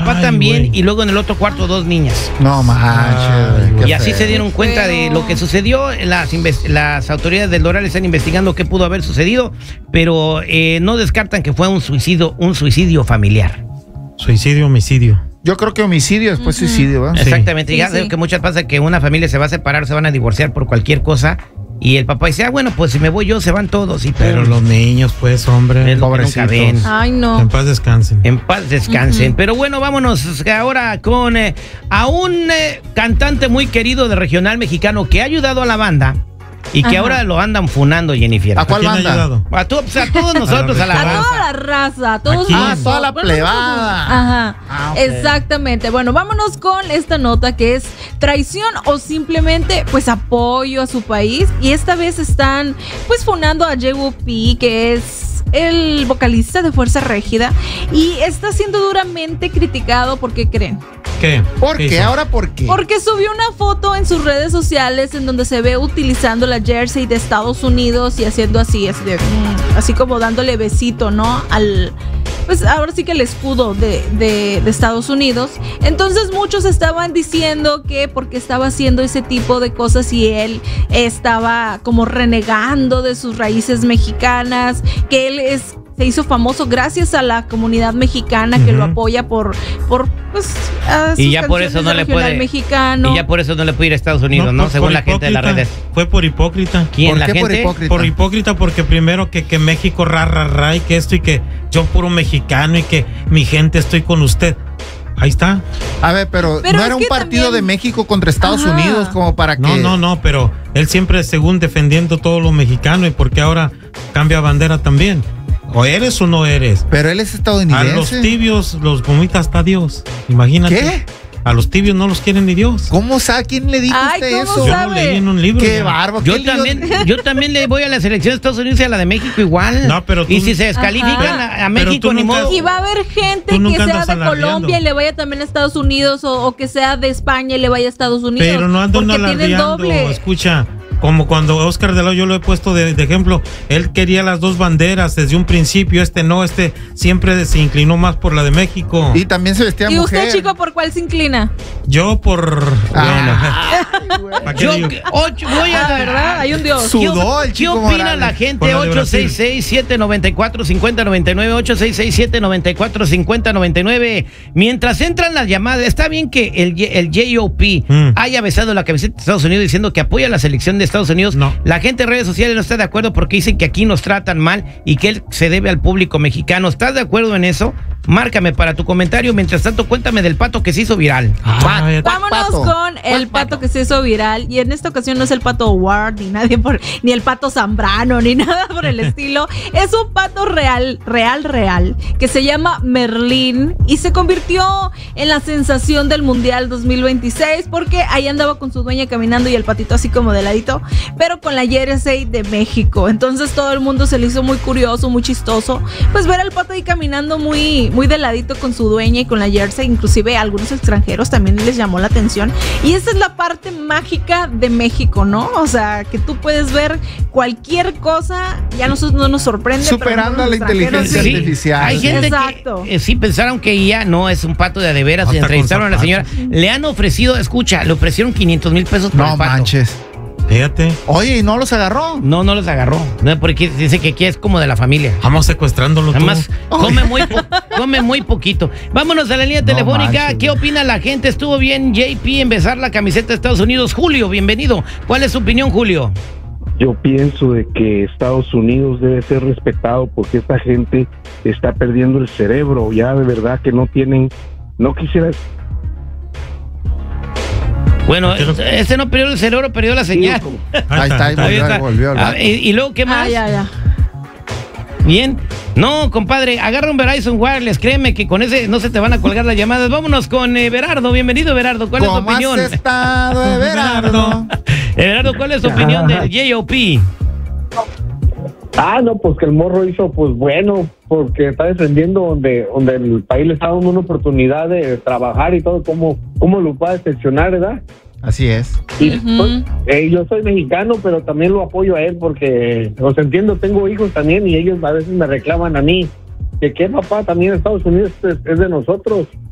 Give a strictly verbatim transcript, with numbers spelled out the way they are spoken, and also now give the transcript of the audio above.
papá Ay, también, güey. y luego en el otro cuarto dos niñas. No manches. Y así se dieron cuenta de lo que sucedió. Las, las autoridades del Doral están investigando qué pudo haber sucedido, pero eh, no descartan que fue un suicidio, un suicidio familiar. Suicidio, homicidio. Yo creo que homicidio después uh-huh. suicidio, ¿verdad? Exactamente. Sí, ya sí. sé que muchas pasa que una familia se va a separar, se van a divorciar por cualquier cosa. Y el papá dice, ah, bueno, pues si me voy yo, se van todos. Y Pero los niños, pues, hombre. Es lo que nunca ven. Ay, no. En paz descansen. En paz descansen. Uh-huh. Pero bueno, vámonos ahora con eh, a un eh, cantante muy querido de regional mexicano que ha ayudado a la banda y que Ajá. ahora lo andan funando, Jennifer. ¿A cuál ¿A quién banda? ha ayudado? A, tu, pues, a todos nosotros, a la, A raza. toda la raza, a todos Aquí. los- Ah, toda la bueno, plebada. Ajá, Ah, ok. exactamente. Bueno, vámonos con esta nota que es traición o simplemente pues apoyo a su país. Y esta vez están pues funando a J O P, que es el vocalista de Fuerza Régida, y está siendo duramente criticado. ¿Por qué creen? ¿Qué? ¿Por ¿Qué qué? hizo? ¿Ahora por qué? Porque subió una foto en sus redes sociales en donde se ve utilizando la jersey de Estados Unidos y haciendo así, así, de, mm, así como dándole besito, ¿no? Al, pues ahora sí que el escudo de, de, de Estados Unidos. Entonces muchos estaban diciendo que porque estaba haciendo ese tipo de cosas y él estaba como renegando de sus raíces mexicanas, que él es... se hizo famoso gracias a la comunidad mexicana que uh-huh. lo apoya por, por pues, a sus Y ya por eso canciones no de le regional puede mexicano. Y ya por eso no le puede ir a Estados Unidos, ¿no? por- Según por la gente de las hipócrita. redes. Fue por hipócrita. ¿Quién? ¿Por ¿La qué gente? por hipócrita? Por hipócrita porque primero que, que México ra, ra, ra, y que esto y que yo puro mexicano y que mi gente estoy con usted. Ahí está. A ver, pero, Pero no es era un que partido también- de México contra Estados Ajá. Unidos como para que... No, no, no, pero él siempre según defendiendo todo lo mexicano y porque ahora cambia bandera también. O eres o no eres. Pero él es A estadounidense. los tibios los vomita hasta Dios. Imagínate. ¿Qué? A los tibios no los quiere ni Dios. ¿Cómo sabe? ¿Quién le dijo a Ay, usted ¿cómo eso? Yo sabe? lo leí en un libro. Qué ya. barbo. Yo qué lío- también, yo también le voy a la selección de Estados Unidos y a la de México igual. No, pero tú- y si se descalifican Ajá. a, a Pero México, tú ni nunca- modo. Y va a haber gente Tú que nunca sea andas de alardeando. Colombia y le vaya también a Estados Unidos, o, o que sea de España y le vaya a Estados Unidos. Pero no ando porque tienen alardeando. doble. Escucha, como cuando Oscar de la Hoya yo lo he puesto de, de ejemplo, él quería las dos banderas desde un principio, este no, este siempre se inclinó más por la de México. Y también se vestía ¿Y mujer. usted, chico, por cuál se inclina? Yo por... Ah, bueno, ¿para qué Yo, digo? ocho, voy a Ah, ¿verdad? Hay un Dios. Sudó el ¿Qué chico opina Morales. la Por gente? la de ocho seis seis, siete nueve cuatro, cinco cero nueve nueve, ocho seis seis, siete nueve cuatro, cinco cero nueve nueve. Mientras entran las llamadas, está bien que el, el J O P Mm. haya besado la camiseta de Estados Unidos diciendo que apoya la selección de Estados Unidos. No. La gente en redes sociales no está de acuerdo porque dicen que aquí nos tratan mal y que él se debe al público mexicano. ¿Estás de acuerdo en eso? Márcame para tu comentario. Mientras tanto, cuéntame del pato que se hizo viral. Ah, ya- Vámonos pato? con el ¿Cuál pato? pato? que se hizo viral. Y en esta ocasión no es el pato Ward, ni nadie por, ni el pato Zambrano, ni nada por el estilo. Es un pato real, real, real, que se llama Merlín y se convirtió en la sensación del Mundial dos mil veintiséis porque ahí andaba con su dueña caminando y el patito así como de ladito, pero con la jersey de México. Entonces todo el mundo se le hizo muy curioso, muy chistoso, pues ver al pato ahí caminando muy, muy de ladito con su dueña y con la jersey. Inclusive a algunos extranjeros también les llamó la atención. Y esa es la parte mágica de México, ¿no? O sea, que tú puedes ver cualquier cosa, ya no, no nos sorprende. Superando pero a la extranjeros inteligencia sí. artificial. Hay gente Exacto. que eh, sí pensaron que ya no es un pato de a de veras. Hasta Y entrevistaron a con la señora. Le han ofrecido, escucha, le ofrecieron quinientos mil pesos por No el pato. manches. Fíjate. Oye, ¿y no los agarró? No, no los agarró. No, porque dice que aquí es como de la familia. Vamos secuestrándolo. Además, tú. come muy, po- come muy poquito. Vámonos a la línea No telefónica. manches. ¿Qué opina la gente? ¿Estuvo bien J P en besar la camiseta de Estados Unidos? Julio, bienvenido. ¿Cuál es su opinión, Julio? Yo pienso de que Estados Unidos debe ser respetado porque esta gente está perdiendo el cerebro, ya de verdad que no tienen, no quisiera... Bueno, ¿Qué es lo que- este no perdió el cerebro, perdió la señal. Ahí está, ahí Ahí volvió, está. volvió, volvió. Ah, y, y luego, ¿qué más? Ah, ya, ya. Bien. No, compadre, agarra un Verizon Wireless. Créeme que con ese no se te van a colgar las llamadas. Vámonos con eh, Berardo. Bienvenido, Berardo. ¿Cuál es tu ¿Cómo opinión? has estado, Everardo? Eh, Berardo, ¿cuál es tu opinión del J O P? Ah, no, pues que el morro hizo, pues bueno, porque está defendiendo donde donde el país le está dando una oportunidad de trabajar y todo, cómo, cómo lo puede decepcionar, ¿verdad? Así es. Y Ujú. pues, eh, yo soy mexicano, pero también lo apoyo a él porque, os entiendo, tengo hijos también y ellos a veces me reclaman a mí que qué, papá, también Estados Unidos es, es de nosotros.